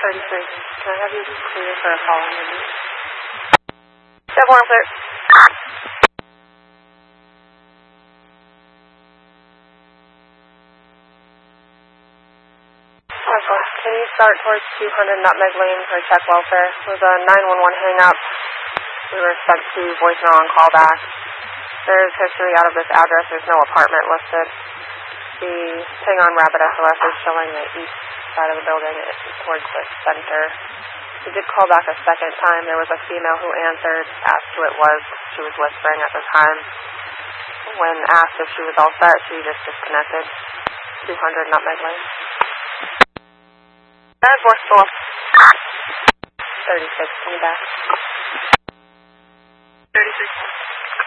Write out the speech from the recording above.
36. Can I have you clear for a call interview? Step 1, clear. Can you start towards 200 Nutmeg Lane for check welfare? It was a 911 hang-up. We were sent to voicemail and callback. There's history out of this address. There's no apartment listed. The thing on Rapid SOS is showing the east side of the building towards the center. We did call back a second time. There was a female who answered, asked who it was. She was whispering at the time. When asked if she was all set, she just disconnected. 200 Nutmeg Lane. That's what's off. 36, can you back? 36.